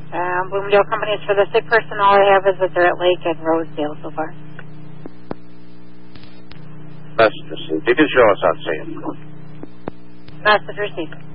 Bloomingdale companies for the sick person. All I have is that they're at Lake and Rosedale so far. Message received. You can show us on scene. Message received.